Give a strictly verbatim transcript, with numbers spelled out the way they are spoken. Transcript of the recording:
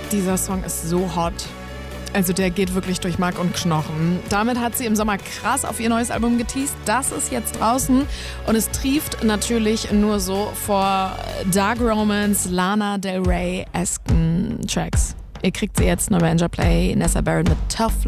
Dieser Song ist so hot. Also der geht wirklich durch Mark und Knochen. Damit hat sie im Sommer krass auf ihr neues Album geteased. Das ist jetzt draußen und es trieft natürlich nur so vor Dark Romance, Lana Del Rey-esken Tracks. Ihr kriegt sie jetzt, November Play, Nessa Barrett mit Tough